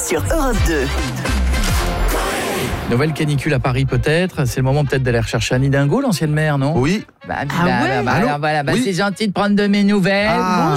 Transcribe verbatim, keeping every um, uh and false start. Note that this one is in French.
sur Europe deux. Nouvelle canicule à Paris peut-être. C'est le moment peut-être d'aller rechercher Annie Dingo, l'ancienne maire, non ? Oui. Bah, Ah bah, ouais bah, bah, Allô alors voilà, bah, Oui. c'est gentil de prendre de mes nouvelles. Ah.